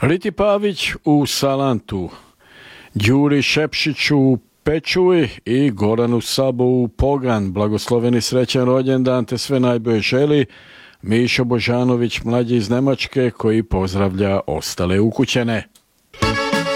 Riti Pavić u Salantu, Đuri Šepšiću u Pečuji i Goranu Sabu u Pogan. Blagosloveni srećan rođendan te sve najbolje želi Mišo Božanović, mlađi iz Nemačke, koji pozdravlja ostale ukućene.